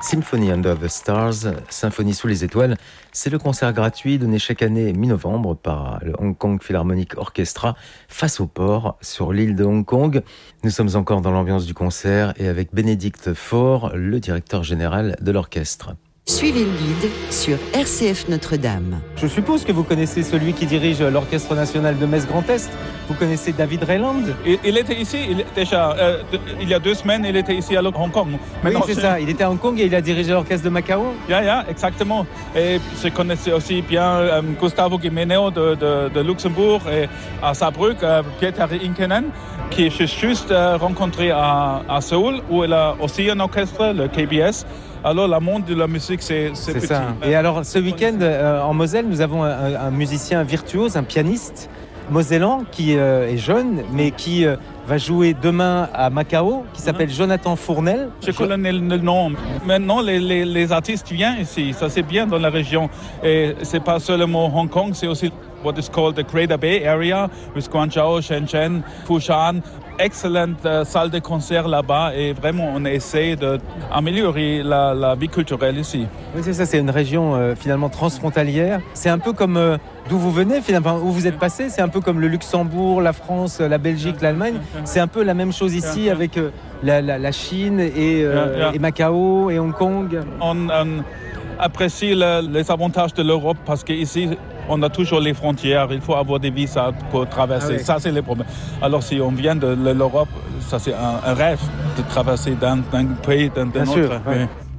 Symphony Under the Stars, Symphonie sous les étoiles, c'est le concert gratuit donné chaque année mi-novembre par le Hong Kong Philharmonic Orchestra face au port sur l'île de Hong Kong. Nous sommes encore dans l'ambiance du concert et avec Bénédicte Faure, le directeur général de l'orchestre. Suivez le guide sur RCF Notre-Dame. Je suppose que vous connaissez celui qui dirige l'Orchestre national de Metz Grand Est. Vous connaissez David Rayland? Il était ici, il y a 2 semaines, il était ici à Hong Kong. Maintenant, oui, c'est ça. Il était à Hong Kong et il a dirigé l'Orchestre de Macao. Ja, exactement. Et je connaissais aussi bien Gustavo Gimeneo de Luxembourg et à Saarbrück, Peter Inkinen, qui j'ai juste rencontré à Séoul, où il a aussi un orchestre, le KBS. Alors, le monde de la musique, c'est petit. Ça. Et alors, ce week-end, en Moselle, nous avons un musicien virtuose, un pianiste mosellan qui est jeune, mais qui va jouer demain à Macao, qui s'appelle Jonathan Fournel. Je connais le nom. Maintenant, les artistes viennent ici. Ça, c'est bien dans la région. Et c'est pas seulement Hong Kong, c'est aussi what is called the Greater Bay Area, with Guangzhou, Shenzhen, Fushan. Excellente salle de concert là-bas et vraiment on essaie d'améliorer la vie culturelle ici. Oui, c'est ça, c'est une région finalement transfrontalière. C'est un peu comme d'où vous venez, finalement, où vous êtes passé, c'est un peu comme le Luxembourg, la France, la Belgique, l'Allemagne. C'est un peu la même chose ici avec la Chine et Macao et Hong Kong. On apprécie les avantages de l'Europe parce qu'ici, on a toujours les frontières, il faut avoir des visas pour traverser. Ça, c'est le problème. Alors, si on vient de l'Europe, ça, c'est un rêve de traverser d'un pays, d'un autre. Bien sûr, ouais.